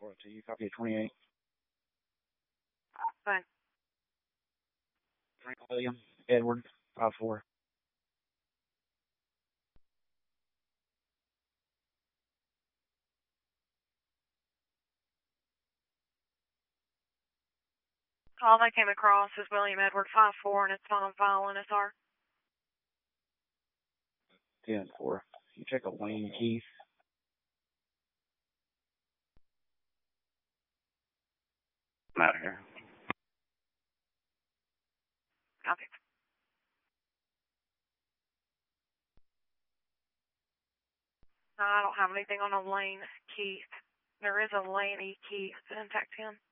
4 to you, copy 28. Fine. Frank William, Edward, 5-4. All I came across is William Edward 5-4, and it's not on file in SR. 10-4. You check a Wayne Keith. I'm out of here. Copy. I don't have anything on a Lane Keith. There is a Lane E. Keith in Tech 10.